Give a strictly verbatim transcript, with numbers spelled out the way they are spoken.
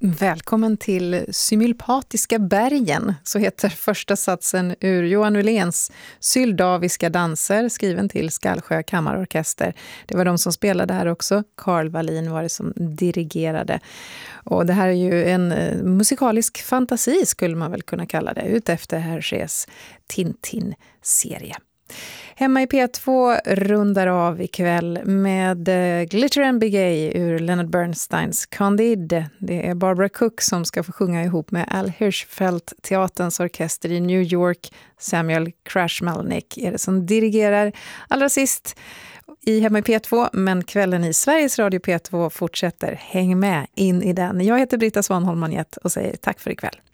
Välkommen till Symulpatiska bergen, så heter första satsen ur Johan Uléns Syldaviska danser, skriven till Skallsjö kammarorkester. Det var de som spelade här också. Carl Wallin var det som dirigerade. Och det här är ju en musikalisk fantasi, skulle man väl kunna kalla det, ut efter Hergés Tintin-serie. Hemma i P två rundar av ikväll med Glitter and Be Gay ur Leonard Bernsteins Candide. Det är Barbara Cook som ska få sjunga ihop med Al Hirschfeld, teaterns orkester i New York. Samuel Crash Melnick är det som dirigerar. Allra sist i Hemma i P två, men kvällen i Sveriges Radio P två fortsätter. Häng med in i den. Jag heter Britta Svanholm Magnett och säger tack för ikväll.